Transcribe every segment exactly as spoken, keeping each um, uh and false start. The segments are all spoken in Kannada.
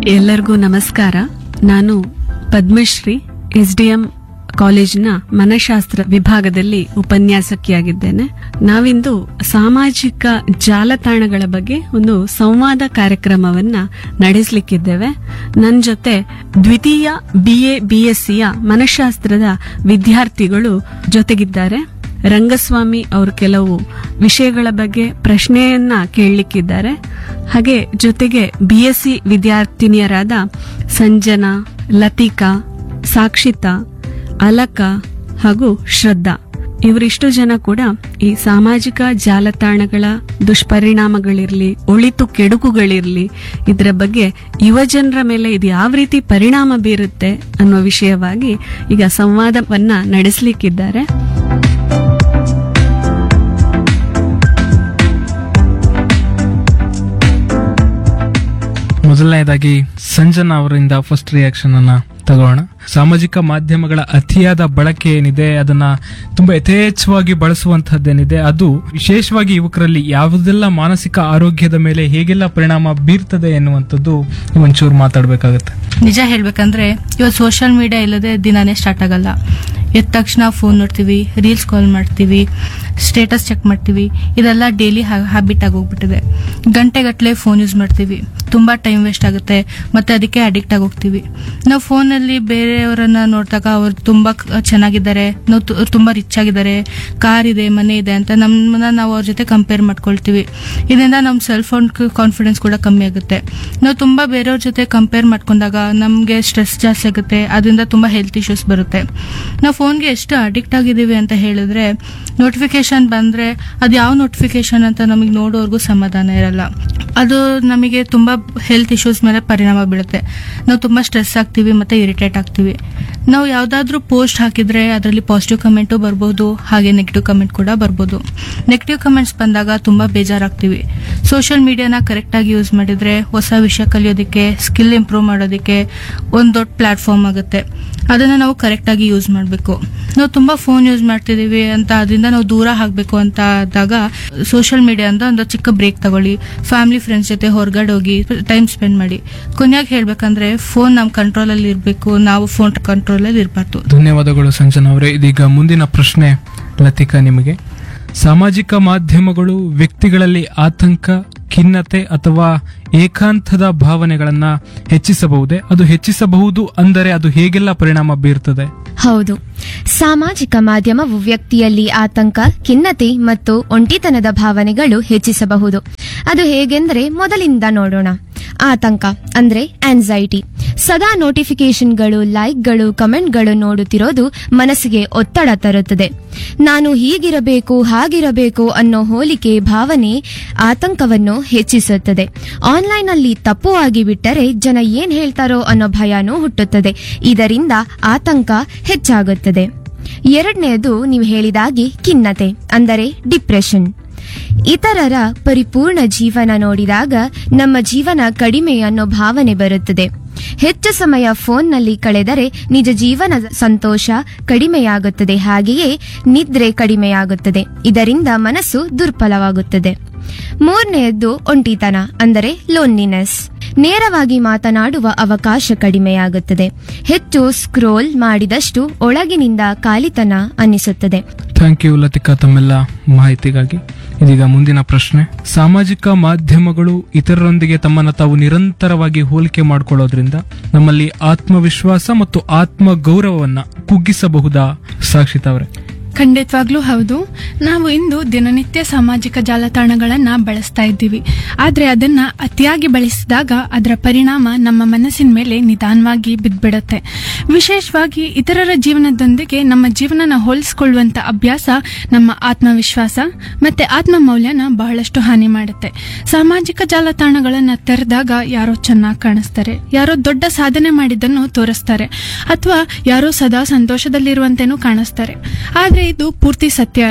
ಎಲ್ಲರಿಗೂ ನಮಸ್ಕಾರ. ನಾನು ಪದ್ಮಶ್ರೀ ಎಸ್ ಡಿ ಎಂ ಕಾಲೇಜಿನ ಮನಃಶಾಸ್ತ್ರ ವಿಭಾಗದಲ್ಲಿ ಉಪನ್ಯಾಸಕಿಯಾಗಿದ್ದೇನೆ. ನಾವಿಂದು ಸಾಮಾಜಿಕ ಜಾಲತಾಣಗಳ ಬಗ್ಗೆ ಒಂದು ಸಂವಾದ ಕಾರ್ಯಕ್ರಮವನ್ನ ನಡೆಸಲಿಕ್ಕಿದ್ದೇವೆ. ನನ್ನ ಜೊತೆ ದ್ವಿತೀಯ ಬಿಎ ಬಿಎಸ್ಸಿಯ ಮನಃಶಾಸ್ತ್ರದ ವಿದ್ಯಾರ್ಥಿಗಳು ಜೊತೆಗಿದ್ದಾರೆ. ರಂಗಸ್ವಾಮಿ ಅವರು ಕೆಲವು ವಿಷಯಗಳ ಬಗ್ಗೆ ಪ್ರಶ್ನೆಯನ್ನ ಕೇಳಲಿಕ್ಕಿದ್ದಾರೆ. ಹಾಗೆ ಜೊತೆಗೆ ಬಿಎಸ್ಸಿ ವಿದ್ಯಾರ್ಥಿನಿಯರಾದ ಸಂಜನಾ, ಲತಿಕಾ, ಸಾಕ್ಷಿತಾ, ಅಲಕ ಹಾಗೂ ಶ್ರದ್ಧಾ ಇವರಿಷ್ಟು ಜನ ಕೂಡ ಈ ಸಾಮಾಜಿಕ ಜಾಲತಾಣಗಳ ದುಷ್ಪರಿಣಾಮಗಳಿರ್ಲಿ, ಒಳಿತು ಕೆಡುಕುಗಳಿರ್ಲಿ, ಇದರ ಬಗ್ಗೆ ಯುವಜನರ ಮೇಲೆ ಇದು ಯಾವ ರೀತಿ ಪರಿಣಾಮ ಬೀರುತ್ತೆ ಅನ್ನೋ ವಿಷಯವಾಗಿ ಈಗ ಸಂವಾದವನ್ನ ನಡೆಸಲಿಕ್ಕಿದ್ದಾರೆ. ಮೊದಲನೇದಾಗಿ ಸಂಜನಾ ಅವರಿಂದ ಫಸ್ಟ್ ರಿಯಾಕ್ಷನ್ ಅನ್ನ ತಗೋಣ. ಸಾಮಾಜಿಕ ಮಾಧ್ಯಮಗಳ ಅತಿಯಾದ ಬಳಕೆ ಏನಿದೆ, ಅದನ್ನ ತುಂಬಾ ಯಥೇಚ್ಛವಾಗಿ ಬಳಸುವಂತಹದ್ದೇನಿದೆ, ಅದು ವಿಶೇಷವಾಗಿ ಯುವಕರಲ್ಲಿ ಯಾವುದೆಲ್ಲ ಮಾನಸಿಕ ಆರೋಗ್ಯದ ಮೇಲೆ ಹೇಗೆಲ್ಲ ಪರಿಣಾಮ ಬೀರ್ತದೆ ಎನ್ನುವಂಥದ್ದು ಒಂಚೂರು ಮಾತಾಡ್ಬೇಕಾಗತ್ತೆ. ನಿಜ ಹೇಳ್ಬೇಕಂದ್ರೆ ಇವತ್ತು ಸೋಷಿಯಲ್ ಮೀಡಿಯಾ ಇಲ್ಲದೆ ದಿನಾನೇ ಸ್ಟಾರ್ಟ್ ಆಗಲ್ಲ. ಎದ್ದ ತಕ್ಷಣ ಫೋನ್ ನೋಡ್ತೀವಿ, ರೀಲ್ಸ್ ಕಾಲ್ ಮಾಡ್ತೀವಿ, ಸ್ಟೇಟಸ್ ಚೆಕ್ ಮಾಡ್ತೀವಿ. ಇದೆಲ್ಲ ಡೈಲಿ ಹ್ಯಾಬಿಟ್ ಆಗಿ ಹೋಗ್ಬಿಟ್ಟಿದೆ. ಗಂಟೆಗಟ್ಟಲೆ ಫೋನ್ ಯೂಸ್ ಮಾಡ್ತೀವಿ, ತುಂಬಾ ಟೈಮ್ ವೇಸ್ಟ್ ಆಗುತ್ತೆ, ಮತ್ತೆ ಅದಕ್ಕೆ ಅಡಿಕ್ಟ್ ಆಗಿ ಹೋಗ್ತೀವಿ. ನಾವು ಫೋನಲ್ಲಿ ಬೇರೆಯವರನ್ನ ನೋಡಿದಾಗ ಅವ್ರು ತುಂಬಾ ಚೆನ್ನಾಗಿದ್ದಾರೆ, ನಾವು ತುಂಬಾ ರಿಚ್ ಆಗಿದ್ದಾರೆ, ಕಾರ್ ಇದೆ, ಮನೆ ಇದೆ ಅಂತ ನಮ್ಮನ್ನ ನಾವು ಅವ್ರ ಜೊತೆ ಕಂಪೇರ್ ಮಾಡ್ಕೊಳ್ತೀವಿ. ಇದರಿಂದ ನಮ್ಮ ಸೆಲ್ಫ್ ಕಾನ್ಫಿಡೆನ್ಸ್ ಕೂಡ ಕಮ್ಮಿ ಆಗುತ್ತೆ. ನಾವು ತುಂಬಾ ಬೇರೆಯವ್ರ ಜೊತೆ ಕಂಪೇರ್ ಮಾಡ್ಕೊಂಡಾಗ ನಮಗೆ ಸ್ಟ್ರೆಸ್ ಜಾಸ್ತಿ ಆಗುತ್ತೆ, ಅದರಿಂದ ತುಂಬಾ ಹೆಲ್ತ್ ಇಶ್ಯೂಸ್ ಬರುತ್ತೆ. ನಾವು ಫೋನ್ಗೆ ಎಷ್ಟು ಅಡಿಕ್ಟ್ ಆಗಿದ್ದೀವಿ ಅಂತ ಹೇಳಿದ್ರೆ, ನೋಟಿಫಿಕೇಶನ್ ಬಂದ್ರೆ ಅದು ಯಾವ ನೋಟಿಫಿಕೇಶನ್ ಅಂತ ನಮಗೆ ನೋಡೋರ್ಗೂ ಸಮಾಧಾನ ಇರಲ್ಲ. ಅದು ನಮಗೆ ತುಂಬಾ ಹೆಲ್ತ್ ಇಶ್ಯೂಸ್ ಮೇಲೆ ಪರಿಣಾಮ ಬೀಳುತ್ತೆ. ನಾವು ತುಂಬಾ ಸ್ಟ್ರೆಸ್ ಆಗ್ತೀವಿ ಮತ್ತೆ ಇರಿಟೇಟ್ ಆಗ್ತೀವಿ. ನಾವು ಯಾವ್ದಾದ್ರು ಪೋಸ್ಟ್ ಹಾಕಿದ್ರೆ ಅದರಲ್ಲಿ ಪಾಸಿಟಿವ್ ಕಮೆಂಟು ಬರ್ಬೋದು, ಹಾಗೆ ನೆಗೆಟಿವ್ ಕಮೆಂಟ್ ಕೂಡ ಬರ್ಬೋದು. ನೆಗೆಟಿವ್ ಕಮೆಂಟ್ಸ್ ಬಂದಾಗ ತುಂಬಾ ಬೇಜಾರಾಗ್ತೀವಿ. ಸೋಷಿಯಲ್ ಮೀಡಿಯಾನ ಕರೆಕ್ಟ್ ಆಗಿ ಯೂಸ್ ಮಾಡಿದ್ರೆ ಹೊಸ ವಿಷಯ ಕಲಿಯೋದಕ್ಕೆ, ಸ್ಕಿಲ್ ಇಂಪ್ರೂವ್ ಮಾಡೋದಕ್ಕೆ ಒಂದು ದೊಡ್ಡ ಪ್ಲಾಟ್ಫಾರ್ಮ್ ಆಗುತ್ತೆ. ಅದನ್ನ ನಾವು ಕರೆಕ್ಟ್ ಆಗಿ ಯೂಸ್ ಮಾಡಬೇಕು. ನಾವು ತುಂಬಾ ಫೋನ್ ಯೂಸ್ ಮಾಡ್ತಿದೀವಿ ಅಂತ ಅದರಿಂದ ನಾವು ದೂರ ಆಗ್ಬೇಕು ಅಂತ ಆದಾಗ ಸೋಷಿಯಲ್ ಮೀಡಿಯಾ ಅಂತ ಒಂದು ಚಿಕ್ಕ ಬ್ರೇಕ್ ತಗೊಳ್ಳಿ, ಫ್ಯಾಮಿಲಿ ಫ್ರೆಂಡ್ಸ್ ಜೊತೆ ಹೊರಗಡೆ ಹೋಗಿ ಟೈಮ್ ಸ್ಪೆಂಡ್ ಮಾಡಿ. ಕೊನೆಯಾಗಿ ಹೇಳ್ಬೇಕಂದ್ರೆ ಫೋನ್ ನಮ್ ಕಂಟ್ರೋಲ್ ಅಲ್ಲಿ ಇರಬೇಕು, ನಾವು ಫೋನ್ ಕಂಟ್ರೋಲ್ ಅಲ್ಲಿ ಇರಬಾರ್ದು. ಧನ್ಯವಾದಗಳು ಸಂಜನಾ ಅವರೇ. ಇದೀಗ ಮುಂದಿನ ಪ್ರಶ್ನೆ ಲತಿಕಾ ನಿಮಗೆ. ಸಾಮಾಜಿಕ ಮಾಧ್ಯಮಗಳು ವ್ಯಕ್ತಿಗಳಲ್ಲಿ ಆತಂಕ, ಖಿನ್ನತೆ ಅಥವಾ ಏಕಾಂತದ ಭಾವನೆಗಳನ್ನ ಹೆಚ್ಚಿಸಬಹುದೇ? ಅದು ಹೆಚ್ಚಿಸಬಹುದು ಅಂದರೆ ಅದು ಹೇಗೆಲ್ಲ ಪರಿಣಾಮ ಬೀರ್ತದೆ? ಹೌದು, ಸಾಮಾಜಿಕ ಮಾಧ್ಯಮವು ವ್ಯಕ್ತಿಯಲ್ಲಿ ಆತಂಕ, ಖಿನ್ನತೆ ಮತ್ತು ಒಂಟಿತನದ ಭಾವನೆಗಳು ಹೆಚ್ಚಿಸಬಹುದು. ಅದು ಹೇಗೆಂದರೆ ಮೊದಲಿಂದ ನೋಡೋಣ. ಆತಂಕ ಅಂದ್ರೆ ಆನ್ಸೈಟಿ. ಸದಾ ನೋಟಿಫಿಕೇಶನ್ಗಳು, ಲೈಕ್ಗಳು, ಕಮೆಂಟ್ಗಳು ನೋಡುತ್ತಿರೋದು ಮನಸ್ಸಿಗೆ ಒತ್ತಡ ತರುತ್ತದೆ. ನಾನು ಹೀಗಿರಬೇಕು, ಹಾಗಿರಬೇಕು ಅನ್ನೋ ಹೋಲಿಕೆ ಭಾವನೆ ಆತಂಕವನ್ನು ಹೆಚ್ಚಿಸುತ್ತದೆ. ಆನ್ಲೈನ್ ಅಲ್ಲಿ ತಪ್ಪು ಆಗಿ ಬಿಟ್ಟರೆ ಜನ ಏನ್ ಹೇಳ್ತಾರೋ ಅನ್ನೋ ಭಯನೂ ಹುಟ್ಟುತ್ತದೆ. ಇದರಿಂದ ಆತಂಕ ಹೆಚ್ಚಾಗುತ್ತದೆ. ಎರಡನೆಯದು ನೀವು ಹೇಳಿದಾಗೆ ಖಿನ್ನತೆ ಅಂದರೆ ಡಿಪ್ರೆಷನ್. ಇತರರ ಪರಿಪೂರ್ಣ ಜೀವನ ನೋಡಿದಾಗ ನಮ್ಮ ಜೀವನ ಕಡಿಮೆ ಅನ್ನೋ ಭಾವನೆ ಬರುತ್ತದೆ. ಹೆಚ್ಚು ಸಮಯ ಫೋನ್ನಲ್ಲಿ ಕಳೆದರೆ ನಿಜ ಜೀವನದ ಸಂತೋಷ ಕಡಿಮೆಯಾಗುತ್ತದೆ, ಹಾಗೆಯೇ ನಿದ್ರೆ ಕಡಿಮೆಯಾಗುತ್ತದೆ. ಇದರಿಂದ ಮನಸ್ಸು ದುರ್ಬಲವಾಗುತ್ತದೆ. ಮೂರನೆಯದ್ದು ಒಂಟಿತನ ಅಂದರೆ ಲೋನ್ಲಿನೆಸ್. ನೇರವಾಗಿ ಮಾತನಾಡುವ ಅವಕಾಶ ಕಡಿಮೆಯಾಗುತ್ತದೆ. ಹೆಚ್ಚು ಸ್ಕ್ರೋಲ್ ಮಾಡಿದಷ್ಟು ಒಳಗಿನಿಂದ ಖಾಲಿತನ ಅನ್ನಿಸುತ್ತದೆ. ಥ್ಯಾಂಕ್ ಯು ಲತಿಕಾ ತಮ್ಮೆಲ್ಲ ಮಾಹಿತಿಗಾಗಿ. ಇದೀಗ ಮುಂದಿನ ಪ್ರಶ್ನೆ. ಸಾಮಾಜಿಕ ಮಾಧ್ಯಮಗಳು ಇತರರೊಂದಿಗೆ ತಮ್ಮನ್ನು ತಾವು ನಿರಂತರವಾಗಿ ಹೋಲಿಕೆ ಮಾಡಿಕೊಳ್ಳೋದ್ರಿಂದ ನಮ್ಮಲ್ಲಿ ಆತ್ಮವಿಶ್ವಾಸ ಮತ್ತು ಆತ್ಮ ಗೌರವವನ್ನ ಕುಗ್ಗಿಸಬಹುದಾ? ಸಾಕ್ಷಿತಾ ಅವರೇ. ಖಂಡಿತವಾಗ್ಲೂ ಹೌದು. ನಾವು ಇಂದು ದಿನನಿತ್ಯ ಸಾಮಾಜಿಕ ಜಾಲತಾಣಗಳನ್ನ ಬಳಸ್ತಾ ಇದ್ದೀವಿ. ಆದ್ರೆ ಅದನ್ನ ಅತಿಯಾಗಿ ಬಳಸಿದಾಗ ಅದರ ಪರಿಣಾಮ ನಮ್ಮ ಮನಸ್ಸಿನ ಮೇಲೆ ನಿಧಾನವಾಗಿ ಬಿದ್ದ್ಬಿಡುತ್ತೆ. ವಿಶೇಷವಾಗಿ ಇತರರ ಜೀವನದೊಂದಿಗೆ ನಮ್ಮ ಜೀವನನ ಹೋಲಿಸಿಕೊಳ್ಳುವಂತ ಅಭ್ಯಾಸ ನಮ್ಮ ಆತ್ಮವಿಶ್ವಾಸ ಮತ್ತೆ ಆತ್ಮ ಮೌಲ್ಯನ ಬಹಳಷ್ಟು ಹಾನಿ ಮಾಡುತ್ತೆ. ಸಾಮಾಜಿಕ ಜಾಲತಾಣಗಳನ್ನ ತೆರೆದಾಗ ಯಾರೋ ಚೆನ್ನಾಗಿ ಕಾಣಿಸ್ತಾರೆ, ಯಾರೋ ದೊಡ್ಡ ಸಾಧನೆ ಮಾಡಿದ್ದನ್ನು ತೋರಿಸ್ತಾರೆ, ಅಥವಾ ಯಾರೋ ಸದಾ ಸಂತೋಷದಲ್ಲಿರುವಂತೇನೂ ಕಾಣಿಸ್ತಾರೆ. ಆದ್ರೆ ಇದು ಪೂರ್ತಿ ಸತ್ಯ ಅಲ್ಲ.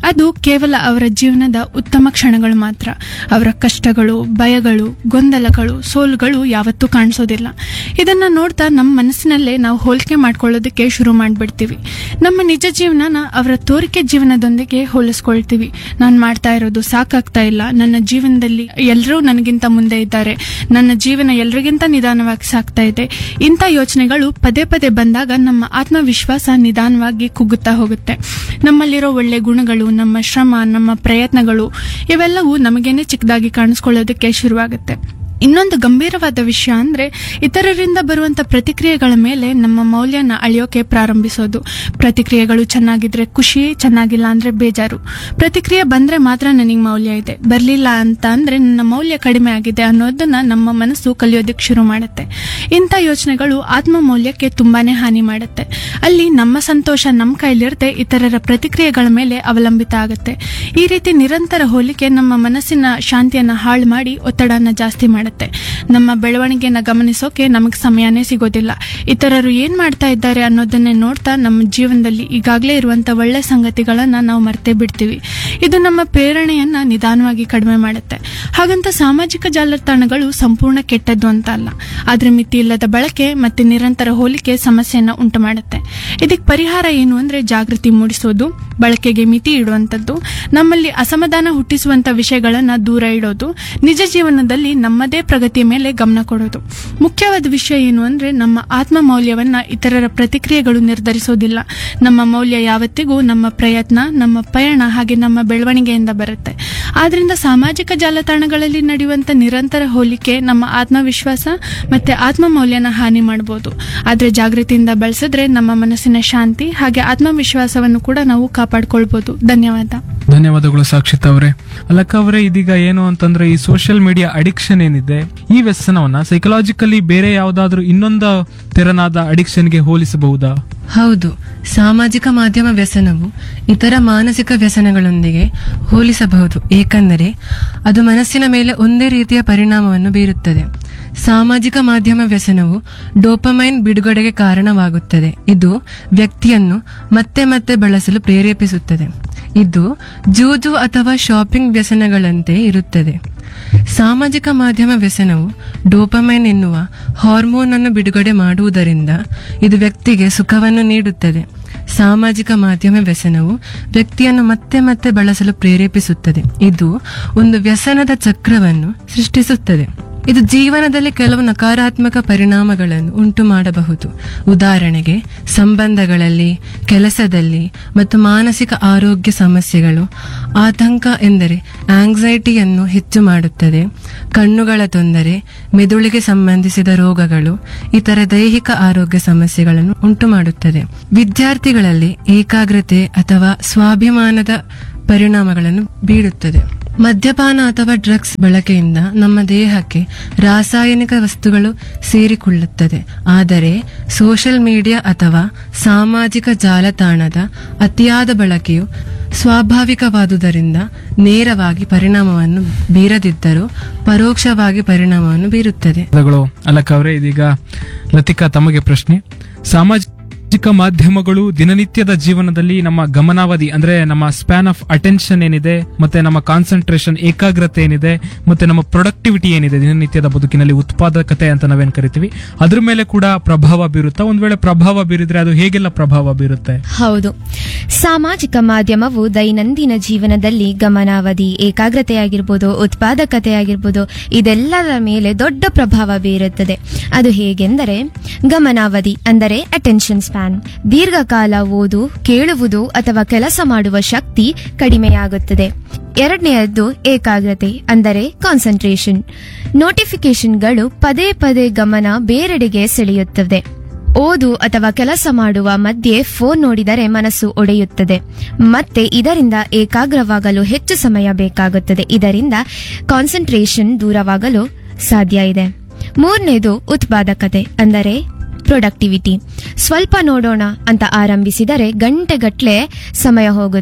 ಅದು ಕೇವಲ ಅವರ ಜೀವನದ ಉತ್ತಮ ಕ್ಷಣಗಳು ಮಾತ್ರ. ಅವರ ಕಷ್ಟಗಳು, ಭಯಗಳು, ಗೊಂದಲಗಳು, ಸೋಲುಗಳು ಯಾವತ್ತೂ ಕಾಣಿಸೋದಿಲ್ಲ. ಇದನ್ನ ನೋಡ್ತಾ ನಮ್ಮ ಮನಸ್ಸಿನಲ್ಲೇ ನಾವು ಹೋಲಿಕೆ ಮಾಡ್ಕೊಳ್ಳೋದಕ್ಕೆ ಶುರು ಮಾಡ್ಬಿಡ್ತೀವಿ. ನಮ್ಮ ನಿಜ ಜೀವನನ ಅವರ ತೋರಿಕೆ ಜೀವನದೊಂದಿಗೆ ಹೋಲಿಸ್ಕೊಳ್ತೀವಿ. ನಾನು ಮಾಡ್ತಾ ಇರೋದು ಸಾಕಾಗ್ತಾ ಇಲ್ಲ, ನನ್ನ ಜೀವನದಲ್ಲಿ ಎಲ್ಲರೂ ನನಗಿಂತ ಮುಂದೆ ಇದ್ದಾರೆ, ನನ್ನ ಜೀವನ ಎಲ್ರಿಗಿಂತ ನಿಧಾನವಾಗಿ ಸಾಗ್ತಾ ಇದೆ. ಇಂಥ ಯೋಚನೆಗಳು ಪದೇ ಪದೇ ಬಂದಾಗ ನಮ್ಮ ಆತ್ಮವಿಶ್ವಾಸ ನಿಧಾನವಾಗಿ ಕುಗ್ಗುತ್ತಾ ಹೋಗುತ್ತೆ. ನಮ್ಮಲ್ಲಿರೋ ಒಳ್ಳೆ ಗುಣಗಳು, ನಮ್ಮ ಶ್ರಮ, ನಮ್ಮ ಪ್ರಯತ್ನಗಳು ಇವೆಲ್ಲವೂ ನಮಗೇನೆ ಚಿಕ್ಕದಾಗಿ ಕಾಣಿಸ್ಕೊಳ್ಳೋದಕ್ಕೆ ಶುರುವಾಗುತ್ತೆ. ಇನ್ನೊಂದು ಗಂಭೀರವಾದ ವಿಷಯ ಅಂದ್ರೆ ಇತರರಿಂದ ಬರುವಂತ ಪ್ರತಿಕ್ರಿಯೆಗಳ ಮೇಲೆ ನಮ್ಮ ಮೌಲ್ಯನ ಅಳೆಯೋಕೆ ಪ್ರಾರಂಭಿಸೋದು. ಪ್ರತಿಕ್ರಿಯೆಗಳು ಚೆನ್ನಾಗಿದ್ರೆ ಖುಷಿ, ಚೆನ್ನಾಗಿಲ್ಲ ಅಂದ್ರೆ ಬೇಜಾರು. ಪ್ರತಿಕ್ರಿಯೆ ಬಂದ್ರೆ ಮಾತ್ರ ನನಗೆ ಮೌಲ್ಯ ಇದೆ, ಬರ್ಲಿಲ್ಲ ಅಂತ ಅಂದ್ರೆ ನನ್ನ ಮೌಲ್ಯ ಕಡಿಮೆ ಆಗಿದೆ ಅನ್ನೋದನ್ನ ನಮ್ಮ ಮನಸ್ಸು ಕಲಿಯೋದಕ್ಕೆ ಶುರು ಮಾಡುತ್ತೆ. ಇಂಥ ಯೋಚನೆಗಳು ಆತ್ಮ ಮೌಲ್ಯಕ್ಕೆ ತುಂಬಾನೇ ಹಾನಿ ಮಾಡುತ್ತೆ. ಅಲ್ಲಿ ನಮ್ಮ ಸಂತೋಷ ನಮ್ಮ ಕೈಲಿರದೆ ಇತರರ ಪ್ರತಿಕ್ರಿಯೆಗಳ ಮೇಲೆ ಅವಲಂಬಿತ ಆಗುತ್ತೆ. ಈ ರೀತಿ ನಿರಂತರ ಹೋಲಿಕೆ ನಮ್ಮ ಮನಸ್ಸಿನ ಶಾಂತಿಯನ್ನ ಹಾಳು ಮಾಡಿ ಒತ್ತಡನ ಜಾಸ್ತಿ ಮಾಡುತ್ತೆ. ನಮ್ಮ ಬೆಳವಣಿಗೆನ ಗಮನಿಸೋಕೆ ನಮಗೆ ಸಮಯನೇ ಸಿಗೋದಿಲ್ಲ. ಇತರರು ಏನ್ ಮಾಡ್ತಾ ಇದ್ದಾರೆ ಅನ್ನೋದನ್ನೇ ನೋಡ್ತಾ ನಮ್ಮ ಜೀವನದಲ್ಲಿ ಈಗಾಗಲೇ ಇರುವಂತ ಒಳ್ಳೆ ಸಂಗತಿಗಳನ್ನ ನಾವು ಮರ್ತೇ ಬಿಡ್ತೀವಿ. ಇದು ನಮ್ಮ ಪ್ರೇರಣೆಯನ್ನ ನಿಧಾನವಾಗಿ ಕಡಿಮೆ ಮಾಡುತ್ತೆ. ಹಾಗಂತ ಸಾಮಾಜಿಕ ಜಾಲತಾಣಗಳು ಸಂಪೂರ್ಣ ಕೆಟ್ಟದ್ದು ಅಂತ ಅಲ್ಲ, ಆದ್ರೆ ಮಿತಿ ಇಲ್ಲದ ಬಳಕೆ ಮತ್ತೆ ನಿರಂತರ ಹೋಲಿಕೆ ಸಮಸ್ಯೆಯನ್ನ ಉಂಟು ಮಾಡುತ್ತೆ. ಇದಕ್ಕೆ ಪರಿಹಾರ ಏನು ಅಂದ್ರೆ ಜಾಗೃತಿ ಮೂಡಿಸೋದು, ಬಳಕೆಗೆ ಮಿತಿ ಇಡುವಂತದ್ದು, ನಮ್ಮಲ್ಲಿ ಅಸಮಾಧಾನ ಹುಟ್ಟಿಸುವಂತ ವಿಷಯಗಳನ್ನ ದೂರ ಇಡೋದು, ನಿಜ ಜೀವನದಲ್ಲಿ ನಮ್ಮದೇ ಪ್ರಗತಿಯ ಮೇಲೆ ಗಮನ ಕೊಡೋದು. ಮುಖ್ಯವಾದ ವಿಷಯ ಏನು ಅಂದ್ರೆ ನಮ್ಮ ಆತ್ಮ ಮೌಲ್ಯವನ್ನ ಇತರರ ಪ್ರತಿಕ್ರಿಯೆಗಳು ನಿರ್ಧರಿಸೋದಿಲ್ಲ. ನಮ್ಮ ಮೌಲ್ಯ ಯಾವತ್ತಿಗೂ ನಮ್ಮ ಪ್ರಯತ್ನ, ನಮ್ಮ ಪಯಣ ಹಾಗೆ ನಮ್ಮ ಬೆಳವಣಿಗೆಯಿಂದ ಬರುತ್ತೆ. ಆದ್ರಿಂದ ಸಾಮಾಜಿಕ ಜಾಲತಾಣಗಳಲ್ಲಿ ನಡೆಯುವಂತ ನಿರಂತರ ಹೋಲಿಕೆ ನಮ್ಮ ಆತ್ಮವಿಶ್ವಾಸ ಮತ್ತೆ ಆತ್ಮ ಮೌಲ್ಯನ ಹಾನಿ ಮಾಡಬಹುದು. ಆದ್ರೆ ಜಾಗೃತಿಯಿಂದ ಬಳಸಿದ್ರೆ ನಮ್ಮ ಮನಸ್ಸಿನ ಶಾಂತಿ ಹಾಗೆ ಆತ್ಮವಿಶ್ವಾಸವನ್ನು ಕೂಡ ನಾವು ಕಾಪಾಡ್ಕೊಳ್ಬಹುದು. ಧನ್ಯವಾದ. ಧನ್ಯವಾದಗಳು ಸಾಕ್ಷಿತ್ ಅವರೇ. ಅಲಕ್ಕ ಅವರೇ, ಇದೀಗ ಏನು ಅಂತಂದ್ರೆ ಈ ಸೋಷಿಯಲ್ ಮೀಡಿಯಾ ಅಡಿಕ್ಷನ್ ಏನಿದೆ, ಈ ವ್ಯಸನವನ್ನ ಸೈಕಲಾಜಿಕಲಿ ಬೇರೆ ಯಾವ್ದಾದ್ರು ಇನ್ನೊಂದು ತೆರನಾದ ಅಡಿಕ್ಷನ್ಗೆ ಹೋಲಿಸಬಹುದಾ? ಹೌದು, ಸಾಮಾಜಿಕ ಮಾಧ್ಯಮ ವ್ಯಸನವು ಇತರ ಮಾನಸಿಕ ವ್ಯಸನಗಳೊಂದಿಗೆ ಹೋಲಿಸಬಹುದು, ಏಕೆಂದರೆ ಅದು ಮನಸ್ಸಿನ ಮೇಲೆ ಒಂದೇ ರೀತಿಯ ಪರಿಣಾಮವನ್ನು ಬೀರುತ್ತದೆ. ಸಾಮಾಜಿಕ ಮಾಧ್ಯಮ ವ್ಯಸನವು ಡೋಪಮೈನ್ ಬಿಡುಗಡೆಗೆ ಕಾರಣವಾಗುತ್ತದೆ. ಇದು ವ್ಯಕ್ತಿಯನ್ನು ಮತ್ತೆ ಮತ್ತೆ ಬಳಸಲು ಪ್ರೇರೇಪಿಸುತ್ತದೆ. ಇದು ಜೂಜು ಅಥವಾ ಶಾಪಿಂಗ್ ವ್ಯಸನಗಳಂತೆ ಇರುತ್ತದೆ. ಸಾಮಾಜಿಕ ಮಾಧ್ಯಮ ವ್ಯಸನವು ಡೋಪಮೈನ್ ಎನ್ನುವ ಹಾರ್ಮೋನ್ ಅನ್ನು ಬಿಡುಗಡೆ ಮಾಡುವುದರಿಂದ ಇದು ವ್ಯಕ್ತಿಗೆ ಸುಖವನ್ನು ನೀಡುತ್ತದೆ. ಸಾಮಾಜಿಕ ಮಾಧ್ಯಮ ವ್ಯಸನವು ವ್ಯಕ್ತಿಯನ್ನು ಮತ್ತೆ ಮತ್ತೆ ಬಳಸಲು ಪ್ರೇರೇಪಿಸುತ್ತದೆ. ಇದು ಒಂದು ವ್ಯಸನದ ಚಕ್ರವನ್ನು ಸೃಷ್ಟಿಸುತ್ತದೆ. ಇದು ಜೀವನದಲ್ಲಿ ಕೆಲವು ನಕಾರಾತ್ಮಕ ಪರಿಣಾಮಗಳನ್ನು ಉಂಟು ಮಾಡಬಹುದು. ಉದಾಹರಣೆಗೆ ಸಂಬಂಧಗಳಲ್ಲಿ, ಕೆಲಸದಲ್ಲಿ ಮತ್ತು ಮಾನಸಿಕ ಆರೋಗ್ಯ ಸಮಸ್ಯೆಗಳು. ಆತಂಕ ಎಂದರೆ ಆಂಗ್ಸೈಟಿಯನ್ನು ಹೆಚ್ಚು ಮಾಡುತ್ತದೆ. ಕಣ್ಣುಗಳ ತೊಂದರೆ, ಮೆದುಳಿಗೆ ಸಂಬಂಧಿಸಿದ ರೋಗಗಳು, ಇತರ ದೈಹಿಕ ಆರೋಗ್ಯ ಸಮಸ್ಯೆಗಳನ್ನು ಉಂಟು ಮಾಡುತ್ತದೆ. ವಿದ್ಯಾರ್ಥಿಗಳಲ್ಲಿ ಏಕಾಗ್ರತೆ ಅಥವಾ ಸ್ವಾಭಿಮಾನದ ಪರಿಣಾಮಗಳನ್ನು ಬೀರುತ್ತದೆ. ಮದ್ಯಪಾನ ಅಥವಾ ಡ್ರಗ್ಸ್ ಬಳಕೆಯಿಂದ ನಮ್ಮ ದೇಹಕ್ಕೆ ರಾಸಾಯನಿಕ ವಸ್ತುಗಳು ಸೇರಿಕೊಳ್ಳುತ್ತದೆ. ಆದರೆ ಸೋಷಿಯಲ್ ಮೀಡಿಯಾ ಅಥವಾ ಸಾಮಾಜಿಕ ಜಾಲತಾಣದ ಅತಿಯಾದ ಬಳಕೆಯು ಸ್ವಾಭಾವಿಕವಾದುದರಿಂದ ನೇರವಾಗಿ ಪರಿಣಾಮವನ್ನು ಬೀರದಿದ್ದರೂ ಪರೋಕ್ಷವಾಗಿ ಪರಿಣಾಮವನ್ನು ಬೀರುತ್ತದೆ. ಅಲಕ್ಕ ಅವರೇ, ಇದೀಗ ಲತಿಕಾ ತಮಗೆ ಪ್ರಶ್ನೆ. ಸಾಮಾಜಿಕ ಮಾಧ್ಯಮಗಳು ದಿನನಿತ್ಯದ ಜೀವನದಲ್ಲಿ ನಮ್ಮ ಗಮನಾವಧಿ ಅಂದ್ರೆ ನಮ್ಮ ಸ್ಪ್ಯಾನ್ ಆಫ್ ಅಟೆನ್ಷನ್ ಏನಿದೆ, ಮತ್ತೆ ನಮ್ಮ ಕಾನ್ಸಂಟ್ರೇಷನ್, ಏಕಾಗ್ರತೆ ಏನಿದೆ, ಮತ್ತೆ ನಮ್ಮ ಪ್ರೊಡಕ್ಟಿವಿಟಿ ಏನಿದೆ ದಿನನಿತ್ಯದ ಬದುಕಿನಲ್ಲಿ, ಉತ್ಪಾದಕತೆ ಅಂತ ನಾವೇನ್ ಕರಿತೀವಿ, ಅದ್ರ ಮೇಲೆ ಕೂಡ ಪ್ರಭಾವ ಬೀರುತ್ತಾ? ಒಂದ್ ವೇಳೆ ಪ್ರಭಾವ ಬೀರಿದ್ರೆ ಅದು ಹೇಗೆಲ್ಲ ಪ್ರಭಾವ ಬೀರುತ್ತೆ? ಹೌದು, ಸಾಮಾಜಿಕ ಮಾಧ್ಯಮವು ದೈನಂದಿನ ಜೀವನದಲ್ಲಿ ಗಮನಾವಧಿ, ಏಕಾಗ್ರತೆಯಾಗಿರ್ಬೋದು, ಉತ್ಪಾದಕತೆಯಾಗಿರ್ಬೋದು, ಇದೆಲ್ಲದರ ಮೇಲೆ ದೊಡ್ಡ ಪ್ರಭಾವ ಬೀರುತ್ತದೆ. ಅದು ಹೇಗೆಂದರೆ, ಗಮನಾವಧಿ ಅಂದರೆ ಅಟೆನ್ಷನ್ ಸ್ಪ್ಯಾನ್. ದೀರ್ಘಕಾಲ ಓದು, ಕೇಳುವುದು ಅಥವಾ ಕೆಲಸ ಮಾಡುವ ಶಕ್ತಿ ಕಡಿಮೆಯಾಗುತ್ತದೆ. ಎರಡನೆಯದ್ದು ಏಕಾಗ್ರತೆ ಅಂದರೆ ಕಾನ್ಸಂಟ್ರೇಷನ್. ನೋಟಿಫಿಕೇಶನ್ಗಳು ಪದೇ ಪದೇ ಗಮನ ಬೇರೆಡೆಗೆ ಸೆಳೆಯುತ್ತದೆ. ಓದು ಅಥವಾ ಕೆಲಸ ಮಾಡುವ ಮಧ್ಯೆ ಫೋನ್ ನೋಡಿದರೆ ಮನಸ್ಸು ಒಡೆಯುತ್ತದೆ. ಮತ್ತೆ ಇದರಿಂದ ಏಕಾಗ್ರವಾಗಲು ಹೆಚ್ಚು ಸಮಯ ಬೇಕಾಗುತ್ತದೆ. ಇದರಿಂದ ಕಾನ್ಸಂಟ್ರೇಷನ್ ದೂರವಾಗಲು ಸಾಧ್ಯ ಇದೆ. ಮೂರನೇದು ಉತ್ಪಾದಕತೆ ಅಂದರೆ ಪ್ರೊಡಕ್ಟಿವಿಟಿ. ಸ್ವಲ್ಪ ನೋಡೋಣ ಅಂತ ಆರಂಭಿಸಿದರೆ ಗಂಟೆಗಟ್ಟಲೆ ಸಮಯ ಹೋಗುತ್ತದೆ.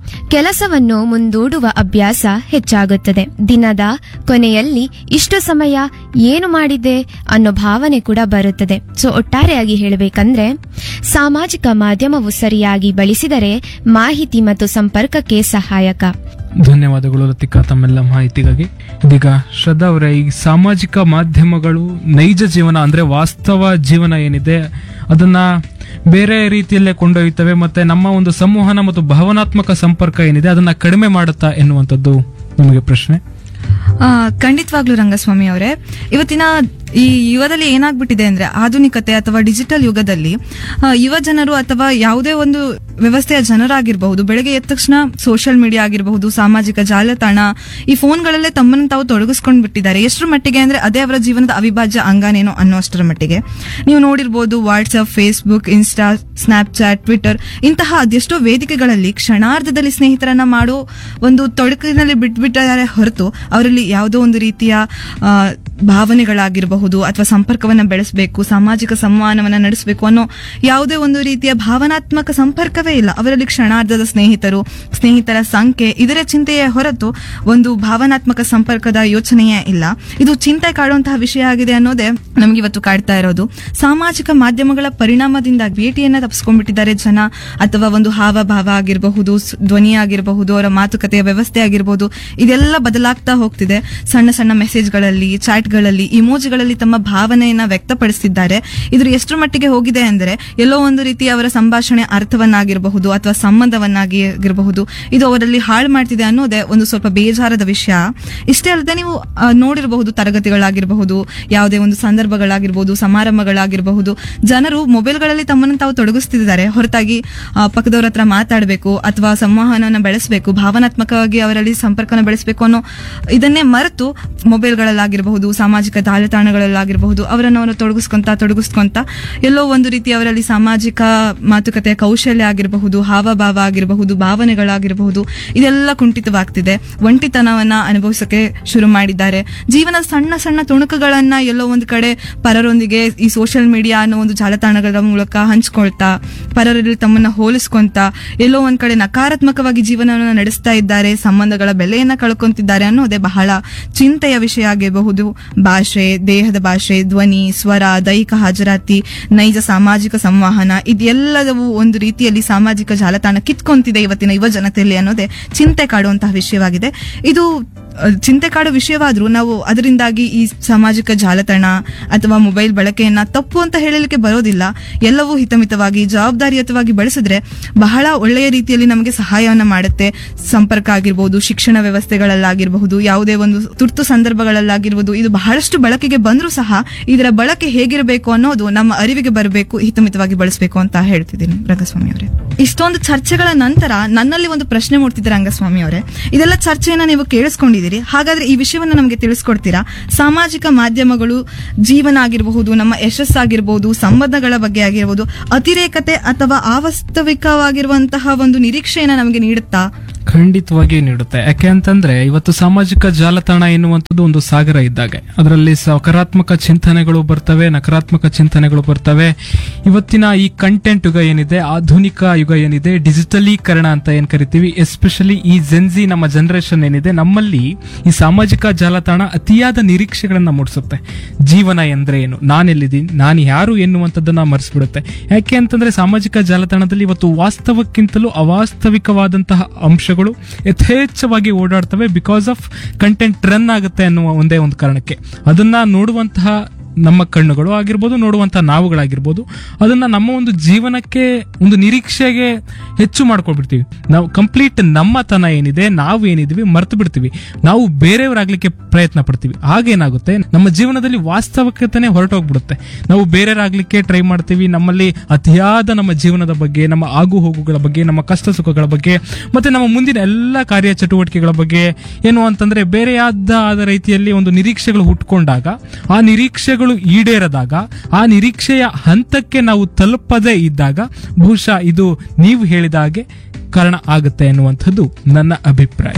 ಕೆಲಸವನ್ನು ಮುಂದೂಡುವ ಅಭ್ಯಾಸ ಹೆಚ್ಚಾಗುತ್ತದೆ. ದಿನದ ಕೊನೆಯಲ್ಲಿ ಇಷ್ಟು ಸಮಯ ಏನು ಮಾಡಿದೆ ಅನ್ನೋ ಭಾವನೆ ಕೂಡ ಬರುತ್ತದೆ. ಸೊ ಒಟ್ಟಾರೆಯಾಗಿ ಹೇಳಬೇಕಂದ್ರೆ ಸಾಮಾಜಿಕ ಮಾಧ್ಯಮವು ಸರಿಯಾಗಿ ಬಳಸಿದರೆ ಮಾಹಿತಿ ಮತ್ತು ಸಂಪರ್ಕಕ್ಕೆ ಸಹಾಯಕ. ಧನ್ಯವಾದಗಳು ಲತಿಕಾ ತಮ್ಮೆಲ್ಲ ಮಾಹಿತಿಗಾಗಿ. ಇದೀಗ ಶ್ರದ್ಧಾ ಅವರೇ, ಈ ಸಾಮಾಜಿಕ ಮಾಧ್ಯಮಗಳು ನೈಜ ಜೀವನ ಅಂದ್ರೆ ವಾಸ್ತವ ಜೀವನ ಏನಿದೆ ಅದನ್ನ ಬೇರೆ ರೀತಿಯಲ್ಲೇ ಕೊಂಡೊಯ್ಯುತ್ತವೆ, ಮತ್ತೆ ನಮ್ಮ ಒಂದು ಸಂವಹನ ಮತ್ತು ಭಾವನಾತ್ಮಕ ಸಂಪರ್ಕ ಏನಿದೆ ಅದನ್ನ ಕಡಿಮೆ ಮಾಡುತ್ತಾ ಎನ್ನುವಂಥದ್ದು ನಿಮಗೆ ಪ್ರಶ್ನೆ. ಆ, ಖಂಡಿತವಾಗ್ಲೂ ರಂಗಸ್ವಾಮಿ ಅವರೇ, ಇವತ್ತಿನ ಈ ಯುಗದಲ್ಲಿ ಏನಾಗ್ಬಿಟ್ಟಿದೆ ಅಂದ್ರೆ ಆಧುನಿಕತೆ ಅಥವಾ ಡಿಜಿಟಲ್ ಯುಗದಲ್ಲಿ ಆ, ಯುವ ಜನರು ಅಥವಾ ಯಾವುದೇ ಒಂದು ವ್ಯವಸ್ಥೆಯ ಜನರಾಗಿರಬಹುದು, ಬೆಳಗ್ಗೆ ಎದ್ದ ತಕ್ಷಣ ಸೋಷಿಯಲ್ ಮೀಡಿಯಾ ಆಗಿರಬಹುದು, ಸಾಮಾಜಿಕ ಜಾಲತಾಣ, ಈ ಫೋನ್ಗಳಲ್ಲೇ ತಮ್ಮನ್ನು ತಾವು ತೊಡಗಿಸ್ಕೊಂಡು ಬಿಟ್ಟಿದ್ದಾರೆ. ಎಷ್ಟರ ಮಟ್ಟಿಗೆ ಅಂದ್ರೆ ಅದೇ ಅವರ ಜೀವನದ ಅವಿಭಾಜ್ಯ ಅಂಗನೇನೋ ಅನ್ನೋಷ್ಟರ ಮಟ್ಟಿಗೆ. ನೀವು ನೋಡಿರ್ಬೋದು WhatsApp, Facebook, insta, Snapchat, Twitter ಇಂತಹ ಅದೆಷ್ಟೋ ವೇದಿಕೆಗಳಲ್ಲಿ ಕ್ಷಣಾರ್ಧದಲ್ಲಿ ಸ್ನೇಹಿತರನ್ನ ಮಾಡೋ ಒಂದು ತೊಡಕಿನಲ್ಲಿ ಬಿಟ್ಬಿಟ್ಟಿದ್ದಾರೆ ಹೊರತು ಅವರಲ್ಲಿ ಯಾವುದೋ ಒಂದು ರೀತಿಯ ಆ, ಭಾವನೆಗಳಾಗಿರಬಹುದು ಅಥವಾ ಸಂಪರ್ಕವನ್ನ ಬೆಳೆಸಬೇಕು, ಸಾಮಾಜಿಕ ಸಂವಹನವನ್ನ ನಡೆಸಬೇಕು ಅನ್ನೋ ಯಾವುದೇ ಒಂದು ರೀತಿಯ ಭಾವನಾತ್ಮಕ ಸಂಪರ್ಕವೇ ಇಲ್ಲ. ಅವರಲ್ಲಿ ಕ್ಷಣಾರ್ಧದ ಸ್ನೇಹಿತರು, ಸ್ನೇಹಿತರ ಸಂಖ್ಯೆ ಇದರ ಚಿಂತೆಯೇ ಹೊರತು ಒಂದು ಭಾವನಾತ್ಮಕ ಸಂಪರ್ಕದ ಯೋಚನೆಯೇ ಇಲ್ಲ. ಇದು ಚಿಂತೆ ಕಾಡುವಂತಹ ವಿಷಯ ಆಗಿದೆ ಅನ್ನೋದೇ ನಮ್ಗೆ ಇವತ್ತು ಕಾಡ್ತಾ ಇರೋದು. ಸಾಮಾಜಿಕ ಮಾಧ್ಯಮಗಳ ಪರಿಣಾಮದಿಂದ ಭೇಟಿಯನ್ನ ತಪ್ಪಿಸ್ಕೊಂಡ್ಬಿಟ್ಟಿದ್ದಾರೆ ಜನ, ಅಥವಾ ಒಂದು ಹಾವಭಾವ ಆಗಿರಬಹುದು, ಧ್ವನಿ ಆಗಿರಬಹುದು, ಅವರ ಮಾತುಕತೆಯ ವ್ಯವಸ್ಥೆ ಆಗಿರಬಹುದು, ಇದೆಲ್ಲ ಬದಲಾಗ್ತಾ ಹೋಗ್ತಿದೆ. ಸಣ್ಣ ಸಣ್ಣ ಮೆಸೇಜ್ಗಳಲ್ಲಿ, ಚಾಟ್ಗಳಲ್ಲಿ, ಇಮೋಜಿಗಳಲ್ಲಿ ತಮ್ಮ ಭಾವನೆಯನ್ನ ವ್ಯಕ್ತಪಡಿಸಿದ್ದಾರೆ. ಇದ್ರ ಎಷ್ಟರ ಮಟ್ಟಿಗೆ ಹೋಗಿದೆ ಅಂದ್ರೆ ಎಲ್ಲೋ ಒಂದು ರೀತಿ ಅವರ ಸಂಭಾಷಣೆ ಅರ್ಥವನ್ನಾಗಿರಬಹುದು ಅಥವಾ ಸಂಬಂಧವನ್ನಾಗಿರಬಹುದು ಇದು ಅವರಲ್ಲಿ ಹಾಳು ಮಾಡ್ತಿದೆ ಅನ್ನೋದೇ ಒಂದು ಸ್ವಲ್ಪ ಬೇಜಾರದ ವಿಷಯ. ಇಷ್ಟೇ ಅಲ್ಲದೆ ನೀವು ಆ, ನೋಡಿರಬಹುದು ತರಗತಿಗಳಾಗಿರಬಹುದು, ಯಾವುದೇ ಒಂದು ಸಂದರ್ಭಗಳಾಗಿರಬಹುದು, ಸಮಾರಂಭಗಳಾಗಿರಬಹುದು, ಜನರು ಮೊಬೈಲ್ಗಳಲ್ಲಿ ತಮ್ಮನ್ನು ತಾವು ತೊಡಗಿಸ್ತಿದ್ದಾರೆ ಹೊರತಾಗಿ ಆ, ಪಕ್ಕದವ್ರ ಹತ್ರ ಮಾತಾಡಬೇಕು ಅಥವಾ ಸಂವಹನವನ್ನ ಬೆಳೆಸಬೇಕು, ಭಾವನಾತ್ಮಕವಾಗಿ ಅವರಲ್ಲಿ ಸಂಪರ್ಕನ ಬೆಳೆಸಬೇಕು ಅನ್ನೋ ಇದನ್ನೇ ಮರೆತು ಮೊಬೈಲ್ಗಳಲ್ಲಾಗಿರಬಹುದು, ಸಾಮಾಜಿಕ ಜಾಲತಾಣಗಳಲ್ಲಾಗಿರಬಹುದು ಅವರನ್ನು ಅವರು ತೊಡಗಿಸ್ಕೊಂತ ತೊಡಗಿಸ್ಕೊಂತ ಎಲ್ಲೋ ಒಂದು ರೀತಿ ಅವರಲ್ಲಿ ಸಾಮಾಜಿಕ ಮಾತುಕತೆಯ ಕೌಶಲ್ಯ ಆಗಿರಬಹುದು, ಹಾವಭಾವ ಆಗಿರಬಹುದು, ಭಾವನೆಗಳಾಗಿರಬಹುದು ಇದೆಲ್ಲ ಕುಂಠಿತವಾಗ್ತಿದೆ. ಒಂಟಿತನವನ್ನ ಅನುಭವಿಸಕ್ಕೆ ಶುರು ಮಾಡಿದ್ದಾರೆ. ಜೀವನದ ಸಣ್ಣ ಸಣ್ಣ ತುಣುಕುಗಳನ್ನ ಎಲ್ಲೋ ಒಂದು ಕಡೆ ಪರರೊಂದಿಗೆ ಈ ಸೋಷಿಯಲ್ ಮೀಡಿಯಾ ಅನ್ನೋ ಒಂದು ಜಾಲತಾಣಗಳ ಮೂಲಕ ಹಂಚ್ಕೊಳ್ತಾ, ಪರರಲ್ಲಿ ತಮ್ಮನ್ನ ಹೋಲಿಸ್ಕೊಂತ ಎಲ್ಲೋ ಒಂದ್ ಕಡೆ ನಕಾರಾತ್ಮಕವಾಗಿ ಜೀವನವನ್ನು ನಡೆಸ್ತಾ ಇದ್ದಾರೆ, ಸಂಬಂಧಗಳ ಬೆಲೆಯನ್ನ ಕಳ್ಕೊಂತಿದ್ದಾರೆ ಅನ್ನೋದೇ ಬಹಳ ಚಿಂತೆಯ ವಿಷಯ ಆಗಿರಬಹುದು. ಭಾಷೆ, ದೇಹದ ಭಾಷೆ, ಧ್ವನಿ, ಸ್ವರ, ದೈಹಿಕ ಹಾಜರಾತಿ, ನೈಜ ಸಾಮಾಜಿಕ ಸಂವಹನ ಇದೆಲ್ಲವೂ ಒಂದು ರೀತಿಯಲ್ಲಿ ಸಾಮಾಜಿಕ ಜಾಲತಾಣ ಕಿತ್ಕೊಂತಿದೆ ಇವತ್ತಿನ ಯುವ ಜನತೆಯಲ್ಲಿ ಅನ್ನೋದೇ ಚಿಂತೆ ಕಾಡುವಂತಹ ವಿಷಯವಾಗಿದೆ. ಇದು ಚಿಂತೆ ಕಾಡೋ ವಿಷಯವಾದ್ರೂ ನಾವು ಅದರಿಂದಾಗಿ ಈ ಸಾಮಾಜಿಕ ಜಾಲತಾಣ ಅಥವಾ ಮೊಬೈಲ್ ಬಳಕೆಯನ್ನ ತಪ್ಪು ಅಂತ ಹೇಳಲಿಕ್ಕೆ ಬರೋದಿಲ್ಲ. ಎಲ್ಲವೂ ಹಿತಮಿತವಾಗಿ ಜವಾಬ್ದಾರಿಯುತವಾಗಿ ಬಳಸಿದ್ರೆ ಬಹಳ ಒಳ್ಳೆಯ ರೀತಿಯಲ್ಲಿ ನಮಗೆ ಸಹಾಯವನ್ನ ಮಾಡುತ್ತೆ. ಸಂಪರ್ಕ ಆಗಿರ್ಬೋದು, ಶಿಕ್ಷಣ ವ್ಯವಸ್ಥೆಗಳಲ್ಲಾಗಿರಬಹುದು, ಯಾವುದೇ ಒಂದು ತುರ್ತು ಸಂದರ್ಭಗಳಲ್ಲಾಗಿರ್ಬೋದು, ಇದು ಬಹಳಷ್ಟು ಬಳಕೆಗೆ ಬಂದ್ರೂ ಸಹ ಇದರ ಬಳಕೆ ಹೇಗಿರಬೇಕು ಅನ್ನೋದು ನಮ್ಮ ಅರಿವಿಗೆ ಬರಬೇಕು, ಹಿತಮಿತವಾಗಿ ಬಳಸಬೇಕು ಅಂತ ಹೇಳ್ತಿದ್ದೀನಿ ರಂಗಸ್ವಾಮಿ ಅವರೇ. ಇಷ್ಟೊಂದು ಚರ್ಚೆಗಳ ನಂತರ ನನ್ನಲ್ಲಿ ಒಂದು ಪ್ರಶ್ನೆ ಮೂಡ್ತಿದೆ ರಂಗಸ್ವಾಮಿ ಅವರೇ. ಇದೆಲ್ಲ ಚರ್ಚೆಯನ್ನ ನೀವು ಕೇಳಿಸ್ಕೊಂಡಿದ್ದೀರಿ, ಹಾಗಾದ್ರೆ ಈ ವಿಷಯವನ್ನ ನಮಗೆ ತಿಳಿಸ್ಕೊಡ್ತೀರಾ? ಸಾಮಾಜಿಕ ಮಾಧ್ಯಮಗಳು ಜೀವನ ಆಗಿರಬಹುದು, ನಮ್ಮ ಯಶಸ್ಸಾಗಿರ್ಬಹುದು, ಸಂಬಂಧಗಳ ಬಗ್ಗೆ ಆಗಿರಬಹುದು, ಅತಿರೇಕತೆ ಅಥವಾ ಅವಾಸ್ತವಿಕವಾಗಿರುವಂತಹ ಒಂದು ನಿರೀಕ್ಷೆಯನ್ನ ನಮಗೆ ನೀಡುತ್ತಾ? ಖಂಡಿತವಾಗಿ ನೀಡುತ್ತೆ. ಯಾಕೆ ಅಂತಂದ್ರೆ ಇವತ್ತು ಸಾಮಾಜಿಕ ಜಾಲತಾಣ ಎನ್ನುವಂಥದ್ದು ಒಂದು ಸಾಗರ ಇದ್ದಾಗೆ. ಅದರಲ್ಲಿ ಸಕಾರಾತ್ಮಕ ಚಿಂತನೆಗಳು ಬರ್ತವೆ, ನಕಾರಾತ್ಮಕ ಚಿಂತನೆಗಳು ಬರ್ತವೆ. ಇವತ್ತಿನ ಈ ಕಂಟೆಂಟ್ ಯುಗ ಏನಿದೆ, ಆಧುನಿಕ ಯುಗ ಏನಿದೆ, ಡಿಜಿಟಲೀಕರಣ ಅಂತ ಏನ್ ಕರಿತೀವಿ, ಎಸ್ಪೆಷಲಿ ಈ ಜೆನ್ಜಿ ನಮ್ಮ ಜನರೇಷನ್ ಏನಿದೆ, ನಮ್ಮಲ್ಲಿ ಈ ಸಾಮಾಜಿಕ ಜಾಲತಾಣ ಅತಿಯಾದ ನಿರೀಕ್ಷೆಗಳನ್ನ ಮೂಡಿಸುತ್ತೆ. ಜೀವನ ಎಂದ್ರೆ ಏನು, ನಾನೆಲ್ಲಿದ್ದೀನಿ, ನಾನು ಯಾರು ಎನ್ನುವಂಥದ್ದನ್ನ ಮರೆಸ್ಬಿಡುತ್ತೆ. ಯಾಕೆ ಅಂತಂದ್ರೆ ಸಾಮಾಜಿಕ ಜಾಲತಾಣದಲ್ಲಿ ಇವತ್ತು ವಾಸ್ತವಕ್ಕಿಂತಲೂ ಅವಾಸ್ತವಿಕವಾದಂತಹ ಅಂಶಗಳು ಯಥೇಚ್ಛವಾಗಿ ಓಡಾಡ್ತವೆ. ಬಿಕಾಸ್ ಆಫ್ ಕಂಟೆಂಟ್ ರನ್ ಆಗುತ್ತೆ ಅನ್ನುವ ಒಂದೇ ಒಂದು ಕಾರಣಕ್ಕೆ ಅದನ್ನ ನೋಡುವಂತಹ ನಮ್ಮ ಕಣ್ಣುಗಳು ಆಗಿರ್ಬೋದು, ನೋಡುವಂತಹ ನಾವುಗಳಾಗಿರ್ಬೋದು, ಅದನ್ನ ನಮ್ಮ ಒಂದು ಜೀವನಕ್ಕೆ ಒಂದು ನಿರೀಕ್ಷೆಗೆ ಹೆಚ್ಚು ಮಾಡ್ಕೊಳ್ಬಿಡ್ತೀವಿ. ನಾವು ಕಂಪ್ಲೀಟ್ ನಮ್ಮತನ ಏನಿದೆ, ನಾವು ಏನಿದೀವಿ ಮರ್ತು ಬಿಡ್ತೀವಿ. ನಾವು ಬೇರೆಯವರಾಗ್ಲಿಕ್ಕೆ ಪ್ರಯತ್ನ ಪಡ್ತೀವಿ. ಆಗೇನಾಗುತ್ತೆ, ನಮ್ಮ ಜೀವನದಲ್ಲಿ ವಾಸ್ತವಿಕತೆನೆ ಹೊರಟೋಗ್ಬಿಡುತ್ತೆ. ನಾವು ಬೇರೆಯವರಾಗ್ಲಿಕ್ಕೆ ಟ್ರೈ ಮಾಡ್ತೀವಿ. ನಮ್ಮಲ್ಲಿ ಅತಿಯಾದ ನಮ್ಮ ಜೀವನದ ಬಗ್ಗೆ, ನಮ್ಮ ಆಗು ಹೋಗುಗಳ ಬಗ್ಗೆ, ನಮ್ಮ ಕಷ್ಟ ಸುಖಗಳ ಬಗ್ಗೆ, ಮತ್ತೆ ನಮ್ಮ ಮುಂದಿನ ಎಲ್ಲ ಕಾರ್ಯ ಚಟುವಟಿಕೆಗಳ ಬಗ್ಗೆ ಏನು ಅಂತಂದ್ರೆ ಬೇರೆಯಾದ ರೀತಿಯಲ್ಲಿ ಒಂದು ನಿರೀಕ್ಷೆಗಳು ಹುಟ್ಕೊಂಡಾಗ, ಆ ನಿರೀಕ್ಷೆಗಳು ಈಡೇರದಾಗ, ಆ ನಿರೀಕ್ಷೆಯ ಹಂತಕ್ಕೆ ನಾವು ತಲುಪದೇ ಇದ್ದಾಗ ಬಹುಶಃ ಇದು ನೀವು ಹೇಳಿದ ಹಾಗೆ ಕಾರಣ ಆಗುತ್ತೆ ಎನ್ನುವಂಥದ್ದು ನನ್ನ ಅಭಿಪ್ರಾಯ.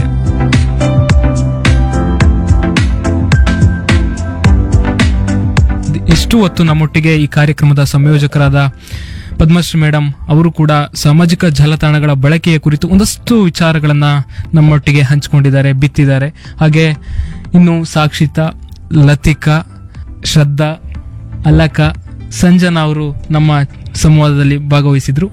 ಎಷ್ಟು ಹೊತ್ತು ನಮ್ಮೊಟ್ಟಿಗೆ ಈ ಕಾರ್ಯಕ್ರಮದ ಸಂಯೋಜಕರಾದ ಪದ್ಮಶ್ರೀ ಮೇಡಮ್ ಅವರು ಕೂಡ ಸಾಮಾಜಿಕ ಜಾಲತಾಣಗಳ ಬಳಕೆಯ ಕುರಿತು ಒಂದಷ್ಟು ವಿಚಾರಗಳನ್ನ ನಮ್ಮೊಟ್ಟಿಗೆ ಹಂಚಿಕೊಂಡಿದ್ದಾರೆ, ಬಿತ್ತಿದ್ದಾರೆ. ಹಾಗೆ ಇನ್ನು ಸಾಕ್ಷಿತಾ, ಲತಿಕಾ, ಶ್ರದ್ಧಾ, ಅಲಕ, ಸಂಜನಾ ಅವರು ನಮ್ಮ ಸಂವಾದದಲ್ಲಿ ಭಾಗವಹಿಸಿದ್ರು.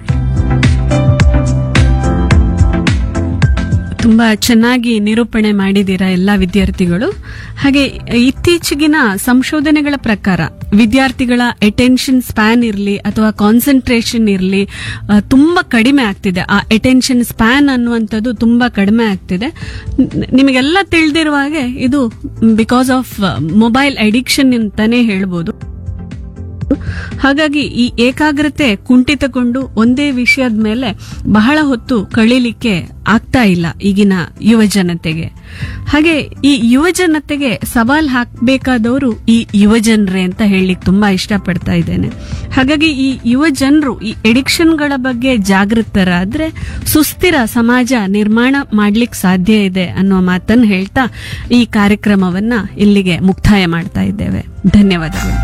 ತುಂಬಾ ಚೆನ್ನಾಗಿ ನಿರೂಪಣೆ ಮಾಡಿದ್ದೀರಾ ಎಲ್ಲ ವಿದ್ಯಾರ್ಥಿಗಳು. ಹಾಗೆ ಇತ್ತೀಚೆಗಿನ ಸಂಶೋಧನೆಗಳ ಪ್ರಕಾರ ವಿದ್ಯಾರ್ಥಿಗಳ ಅಟೆನ್ಷನ್ ಸ್ಪ್ಯಾನ್ ಇರಲಿ ಅಥವಾ ಕಾನ್ಸಂಟ್ರೇಷನ್ ಇರಲಿ ತುಂಬಾ ಕಡಿಮೆ ಆಗ್ತಿದೆ. ಆ ಅಟೆನ್ಷನ್ ಸ್ಪ್ಯಾನ್ ಅನ್ನುವಂಥದ್ದು ತುಂಬಾ ಕಡಿಮೆ ಆಗ್ತಿದೆ. ನಿಮಗೆಲ್ಲ ತಿಳಿದಿರುವ ಹಾಗೆ ಇದು ಬಿಕಾಸ್ ಆಫ್ ಮೊಬೈಲ್ ಅಡಿಕ್ಷನ್ ಅಂತಾನೆ ಹೇಳ್ಬೋದು. ಹಾಗಾಗಿ ಈ ಏಕಾಗ್ರತೆ ಕುಂಠಿತಗೊಂಡು ಒಂದೇ ವಿಷಯದ ಮೇಲೆ ಬಹಳ ಹೊತ್ತು ಕಳೀಲಿಕ್ಕೆ ಆಗ್ತಾ ಇಲ್ಲ ಈಗಿನ ಯುವ ಜನತೆಗೆ. ಹಾಗೆ ಈ ಯುವ ಜನತೆಗೆ ಸವಾಲ್ ಹಾಕಬೇಕಾದವರು ಈ ಯುವ ಜನರೇ ಅಂತ ಹೇಳಲಿಕ್ಕೆ ತುಂಬಾ ಇಷ್ಟಪಡ್ತಾ ಇದ್ದೇನೆ. ಹಾಗಾಗಿ ಈ ಯುವ ಜನರು ಈ ಎಡಿಕ್ಷನ್ಗಳ ಬಗ್ಗೆ ಜಾಗೃತರಾದ್ರೆ ಸುಸ್ಥಿರ ಸಮಾಜ ನಿರ್ಮಾಣ ಮಾಡ್ಲಿಕ್ಕೆ ಸಾಧ್ಯ ಇದೆ ಅನ್ನೋ ಮಾತನ್ನು ಹೇಳ್ತಾ ಈ ಕಾರ್ಯಕ್ರಮವನ್ನ ಇಲ್ಲಿಗೆ ಮುಕ್ತಾಯ ಮಾಡ್ತಾ ಇದ್ದೇವೆ. ಧನ್ಯವಾದಗಳು.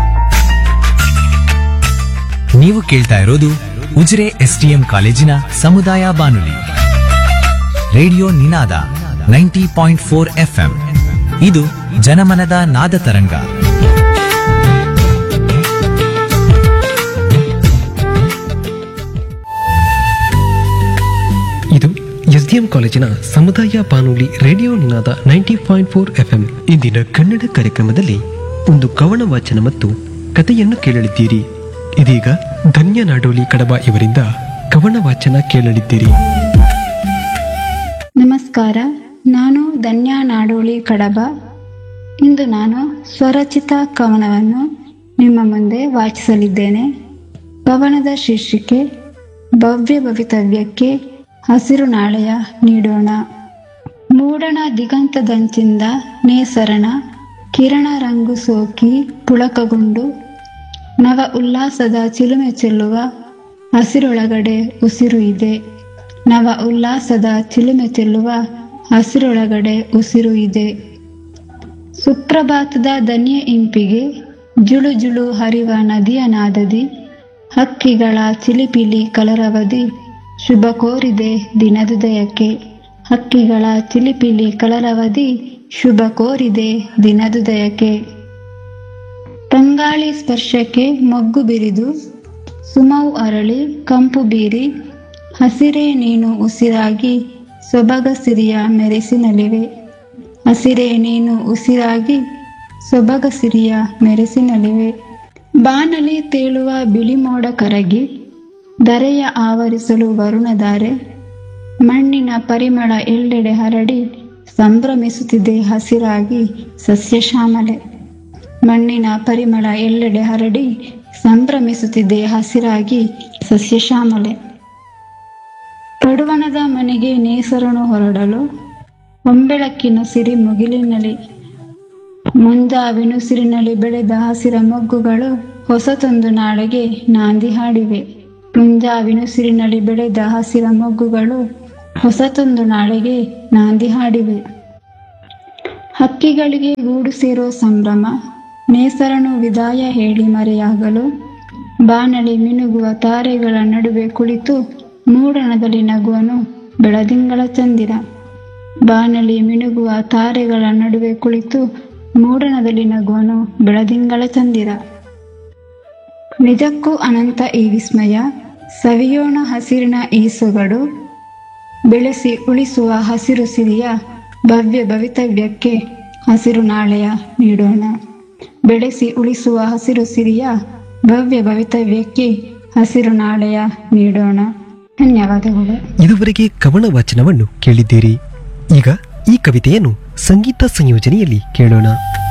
ನೀವು ಕೇಳ್ತಾ ಇರೋದು ಉಜಿರೆ ಎಸ್ಟಿಎಂ ಕಾಲೇಜಿನ ಸಮುದಾಯ ಬಾನುಲಿ ರೇಡಿಯೋ ನಿನಾದ ನೈಂಟಿ ಪಾಯಿಂಟ್ ಫೋರ್ ಎಫ್ಎಂ. ಇದು ಜನಮನದ ನಾದ ತರಂಗ. ಇದು ಎಸ್ಡಿಎಂ ಕಾಲೇಜಿನ ಸಮುದಾಯ ಬಾನುಲಿ ರೇಡಿಯೋ ನಿನಾದ ನೈಂಟಿ ಪಾಯಿಂಟ್ ಫೋರ್ ಎಫ್ಎಂ. ಇಂದಿನ ಕನ್ನಡ ಕಾರ್ಯಕ್ರಮದಲ್ಲಿ ಒಂದು ಕವನ ವಾಚನ ಮತ್ತು ಕಥೆಯನ್ನು ಕೇಳಲಿದ್ದೀರಿ. ಇದೀಗ ಧನ್ಯ ನಾಡೋಲಿ ಕಡಬ ಇವರಿಂದ ಕವನ ವಾಚನ ಕೇಳಲಿದ್ದೀರಿ. ನಮಸ್ಕಾರ, ನಾನು ಧನ್ಯ ನಾಡೋಲಿ ಕಡಬ. ಇಂದು ನಾನು ಸ್ವರಚಿತ ಕವನವನ್ನು ನಿಮ್ಮ ಮುಂದೆ ವಾಚಿಸಲಿದ್ದೇನೆ. ಕವನದ ಶೀರ್ಷಿಕೆ ಭವ್ಯ ಭವಿತವ್ಯಕ್ಕೆ ಹಸಿರು ನಾಳೆಯ ನೀಡೋಣ. ಮೂಡಣ ದಿಗಂತದಂಚಿಂದ ನೇಸರಣ ಕಿರಣ ರಂಗು ಸೋಕಿ ಪುಳಕಗೊಂಡು ನವ ಉಲ್ಲಾಸದ ಚಿಲುಮೆ ಚೆಲ್ಲುವ ಹಸಿರೊಳಗಡೆ ಉಸಿರು ಇದೆ. ನವ ಉಲ್ಲಾಸದ ಚಿಲುಮೆ ಚೆಲ್ಲುವ ಹಸಿರೊಳಗಡೆ ಉಸಿರು ಇದೆ. ಸುಪ್ರಭಾತದ ದನಿಯ ಇಂಪಿಗೆ ಜುಳು ಜುಳು ಹರಿವ ನದಿಯ ನಾದದಿ ಹಕ್ಕಿಗಳ ಚಿಲಿಪಿಲಿ ಕಲರವದಿ ಶುಭ ಕೋರಿದೆ ದಿನದುದಯಕ್ಕೆ. ಹಕ್ಕಿಗಳ ಚಿಲಿಪಿಲಿ ಕಲರವದಿ ಶುಭ ಕೋರಿದೆ ದಿನದುದಯಕ್ಕೆ. ತಂಗಾಳಿ ಸ್ಪರ್ಶಕ್ಕೆ ಮೊಗ್ಗು ಬಿರಿದು ಸುಮವು ಅರಳಿ ಕಂಪು ಬೀರಿ ಹಸಿರೇ ನೀನು ಉಸಿರಾಗಿ ಸೊಬಗ ಸಿರಿಯ ಮೆರೆಸಿನಲಿವೆ. ಹಸಿರೇ ನೀನು ಉಸಿರಾಗಿ ಸೊಬಗ ಸಿರಿಯ ಮೆರೆಸಿನಲಿವೆ. ಬಾನಲಿ ತೇಳುವ ಬಿಳಿ ಮೋಡ ಕರಗಿ ಧರೆಯ ಆವರಿಸಲು ವರುಣಧಾರೆ ಮಣ್ಣಿನ ಪರಿಮಳ ಎಲ್ಲೆಡೆ ಹರಡಿ ಸಂಭ್ರಮಿಸುತ್ತಿದೆ ಹಸಿರಾಗಿ ಸಸ್ಯಶ್ಯಾಮಲೆ. ಮಣ್ಣಿನ ಪರಿಮಳ ಎಲ್ಲೆಡೆ ಹರಡಿ ಸಂಭ್ರಮಿಸುತ್ತಿದೆ ಹಸಿರಾಗಿ ಸಸ್ಯಶ್ಯಾಮಲೆ. ಪಡುವಣದ ಮನೆಗೆ ನೇಸರನು ಹೊರಡಲು ಒಂಬೆಳಕಿನ ಸಿರಿ ಮುಗಿಲಿನಲ್ಲಿ ಮುಂಜಾವಿನುಸಿರಿನಲ್ಲಿ ಬೆಳೆದ ಹಸಿರ ಮೊಗ್ಗುಗಳು ಹೊಸತೊಂದು ನಾಳೆಗೆ ನಾಂದಿ ಹಾಡಿವೆ. ಮುಂಜಾವಿನುಸಿರಿನಲ್ಲಿ ಬೆಳೆದ ಹಸಿರ ಮೊಗ್ಗುಗಳು ಹೊಸತೊಂದು ನಾಳೆಗೆ ನಾಂದಿ ಹಾಡಿವೆ. ಹಕ್ಕಿಗಳಿಗೆ ಗೂಡು ಸೇರೋ ಸಂಭ್ರಮ ನೇಸರನು ವಿದಾಯ ಹೇಳಿ ಮರೆಯಾಗಲು ಬಾನಲಿ ಮಿನುಗುವ ತಾರೆಗಳ ನಡುವೆ ಕುಳಿತು ಮೂಡಣದಲ್ಲಿ ನಗುವನು ಬೆಳದಿಂಗಳ ಚಂದಿರ. ಬಾನಲಿ ಮಿನುಗುವ ತಾರೆಗಳ ನಡುವೆ ಕುಳಿತು ಮೂಡಣದಲ್ಲಿ ನಗುವನು ಬೆಳದಿಂಗಳ ಚಂದಿರ. ನಿಜಕ್ಕೂ ಅನಂತ ಈ ವಿಸ್ಮಯ, ಸವಿಯೋಣ ಹಸಿರಿನ ಈ ಸೊಗಡು, ಬೆಳೆಸಿ ಉಳಿಸುವ ಹಸಿರು ಸಿರಿಯ ಭವ್ಯ ಭವಿತವ್ಯಕ್ಕೆ ಹಸಿರು ನಾಳೆಯ ನೀಡೋಣ. ಬೆಳೆಸಿ ಉಳಿಸುವ ಹಸಿರು ಸಿರಿಯ ಭವ್ಯ ಭವಿತವ್ಯಕ್ಕೆ ಹಸಿರು ನಾಳೆಯ ನೀಡೋಣ. ಧನ್ಯವಾದಗಳು. ಇದುವರೆಗೆ ಕವನ ವಾಚನವನ್ನು ಕೇಳಿದ್ದೀರಿ. ಈಗ ಈ ಕವಿತೆಯನ್ನು ಸಂಗೀತ ಸಂಯೋಜನೆಯಲ್ಲಿ ಕೇಳೋಣ.